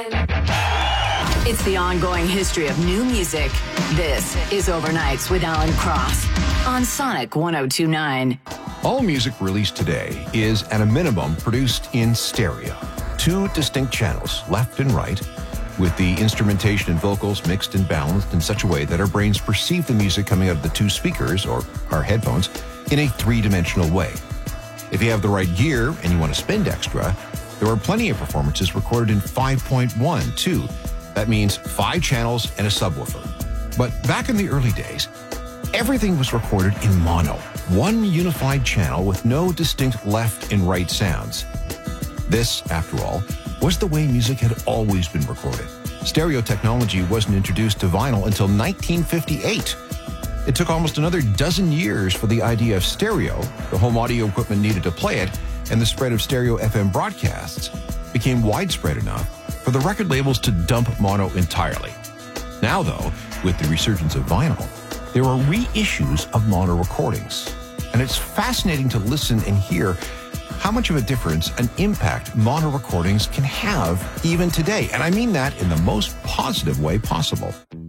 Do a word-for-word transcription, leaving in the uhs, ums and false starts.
It's the ongoing history of new music. This is Overnights with Alan Cross on Sonic one oh two point nine. All music released today is, at a minimum, produced in stereo. Two distinct channels, left and right, with the instrumentation and vocals mixed and balanced in such a way that our brains perceive the music coming out of the two speakers, or our headphones, in a three-dimensional way. If you have the right gear and you want to spend extra, there are plenty of performances recorded in five point one, too. That means five channels and a subwoofer. But back in the early days, everything was recorded in mono, one unified channel with no distinct left and right sounds. This, after all, was the way music had always been recorded. Stereo technology wasn't introduced to vinyl until nineteen fifty-eight. It took almost another dozen years for the idea of stereo, the home audio equipment needed to play it, and the spread of stereo F M broadcasts became widespread enough for the record labels to dump mono entirely. Now, though, with the resurgence of vinyl, there are reissues of mono recordings. And it's fascinating to listen and hear how much of a difference, an impact mono recordings can have even today. And I mean that in the most positive way possible.